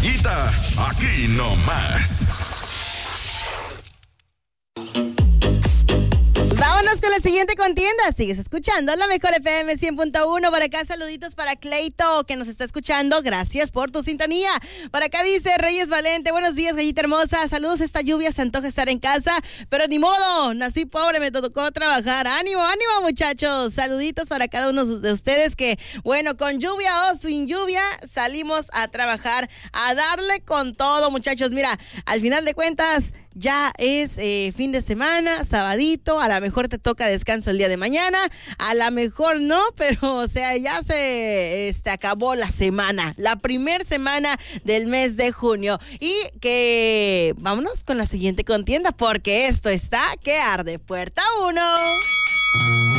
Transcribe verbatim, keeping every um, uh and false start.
rayita, aquí nomás. Vámonos con la siguiente contienda. Sigues escuchando la mejor F M cien punto uno. Por acá saluditos para Cleito, que nos está escuchando. Gracias por tu sintonía. Por acá dice Reyes Valente: buenos días, gallita hermosa. Saludos, esta lluvia se antoja estar en casa, pero ni modo, nací pobre, me tocó trabajar. Ánimo, ánimo, muchachos. Saluditos para cada uno de ustedes que, bueno, con lluvia o sin lluvia, salimos a trabajar, a darle con todo, muchachos. Mira, al final de cuentas, ya es eh, fin de semana, sabadito, a lo mejor te toca descanso el día de mañana, a lo mejor no, pero o sea, ya se este, acabó la semana, la primer semana del mes de junio. Y que vámonos con la siguiente contienda, porque esto está que arde. Puerta uno.